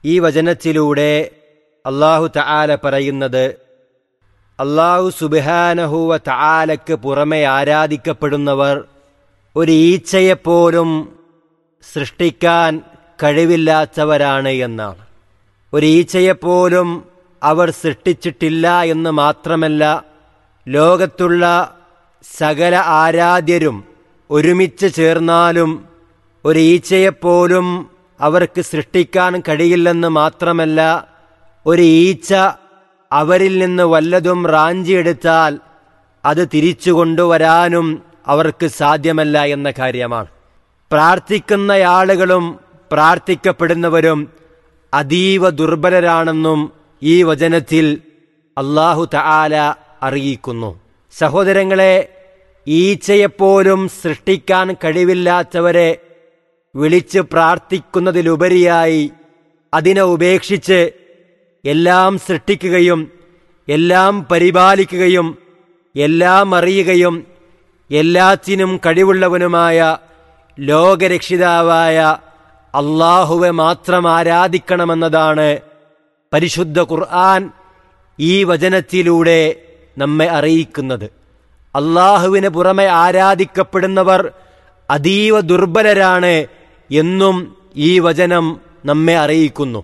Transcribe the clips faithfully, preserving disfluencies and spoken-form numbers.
ഈ വചനത്തിലൂടെ അല്ലാഹു തആല പറയുന്നത്, അല്ലാഹു സുബ്ഹാനഹു വ തആലയ്ക്ക് പുറമെ ആരാധിക്കപ്പെടുന്നവർ ഒരു ഈച്ചയെപ്പോലും സൃഷ്ടിക്കാൻ കഴിവില്ലാത്തവരാണ് എന്നാണ്. ഒരു ഈച്ചയെപ്പോലും അവർ സൃഷ്ടിച്ചിട്ടില്ല എന്ന് മാത്രമല്ല, ലോകത്തുള്ള സകല ആരാധ്യരും ഒരുമിച്ച് ചേർന്നാലും ഒരു ഈച്ചയെപ്പോലും അവർക്ക് സൃഷ്ടിക്കാൻ കഴിയില്ലെന്ന് മാത്രമല്ല, ഒരു ഈച്ച അവരിൽ നിന്ന് വല്ലതും റാഞ്ചിയെടുത്താൽ അത് തിരിച്ചു കൊണ്ടുവരാനും അവർക്ക് സാധ്യമല്ല എന്ന കാര്യമാണ്. പ്രാർത്ഥിക്കുന്ന ആളുകളും പ്രാർത്ഥിക്കപ്പെടുന്നവരും അതീവ ദുർബലരാണെന്നും ഈ വചനത്തിൽ അല്ലാഹു തആല അറിയിക്കുന്നു. സഹോദരങ്ങളെ, ഈച്ചയെപ്പോലും സൃഷ്ടിക്കാൻ കഴിവില്ലാത്തവരെ വിളിച്ച് പ്രാർത്ഥിക്കുന്നതിലുപരിയായി അതിനെ ഉപേക്ഷിച്ച് എല്ലാം സൃഷ്ടിക്കുകയും എല്ലാം പരിപാലിക്കുകയും എല്ലാം അറിയുകയും എല്ലാത്തിനും കഴിവുള്ളവനുമായ ലോകരക്ഷിതാവായ അല്ലാഹുവെ മാത്രം ആരാധിക്കണമെന്നതാണ് പരിശുദ്ധ ഖുർആൻ ഈ വചനത്തിലൂടെ നമ്മെ അറിയിക്കുന്നത്. അല്ലാഹുവിന് പുറമെ ആരാധിക്കപ്പെടുന്നവർ അതീവ ദുർബലരാണ് എന്നും ഈ വചനം നമ്മെ അറിയിക്കുന്നു.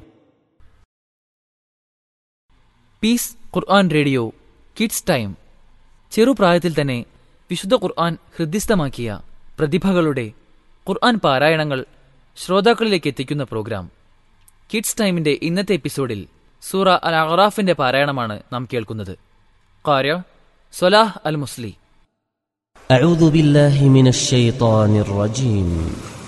പീസ് ഖുർആൻ റേഡിയോ കിഡ്സ് ടൈം. ചെറുപ്രായത്തിൽ തന്നെ വിശുദ്ധ ഖുർആൻ ഹൃദ്യസ്ഥമാക്കിയ പ്രതിഭകളുടെ ഖുർആൻ പാരായണങ്ങൾ ശ്രോതാക്കളിലേക്ക് എത്തിക്കുന്ന പ്രോഗ്രാം. കിഡ്സ് ടൈമിന്റെ ഇന്നത്തെ എപ്പിസോഡിൽ സൂറ അൽ അഅറാഫിന്റെ പാരായണമാണ് നാം കേൾക്കുന്നത്. ഖാരിഅ സ്വലാഹ് അൽ മുസ്ലി. أعوذ بالله من الشيطان الرجيم